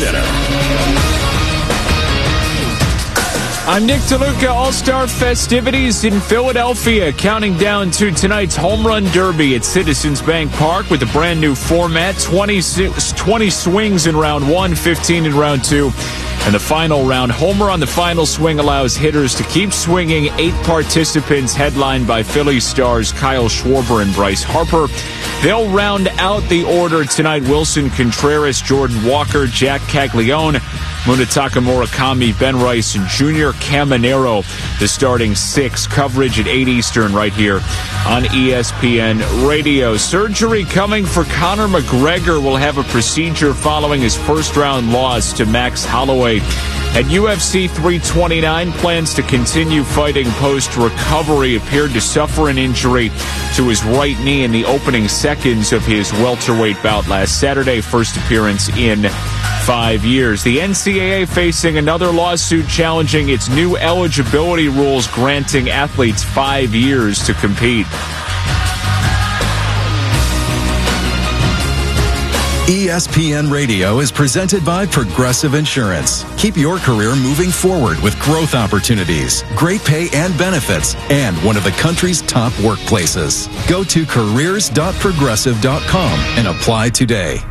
Center. I'm Nick DeLuca. All-Star festivities in Philadelphia, counting down to tonight's Home Run Derby at Citizens Bank Park with a brand new format. 20 swings in round 1, 15 in round 2. And the final round, homer on the final swing allows hitters to keep swinging. 8 participants headlined by Philly stars Kyle Schwarber and Bryce Harper. They'll round out the order tonight. Wilson Contreras, Jordan Walker, Jack Caglione, Munetaka Murakami, Ben Rice, and Junior Caminero. The starting 6. Coverage at 8 Eastern right here on ESPN Radio. Surgery coming for Conor McGregor. Will have a procedure following his first-round loss to Max Holloway. At UFC 329, plans to continue fighting post-recovery. Appeared to suffer an injury to his right knee in the opening seconds of his welterweight bout last Saturday. First appearance in 5 years. The NCAA facing another lawsuit challenging its new eligibility rules, granting athletes 5 years to compete. ESPN Radio is presented by Progressive Insurance. Keep your career moving forward with growth opportunities, great pay and benefits, and one of the country's top workplaces. Go to careers.progressive.com and apply today.